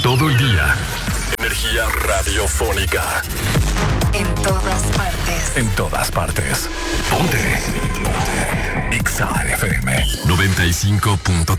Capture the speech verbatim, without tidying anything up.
Todo el día. Energía radiofónica. En todas partes. En todas partes. Ponte. Ponte. X A F M noventa y cinco punto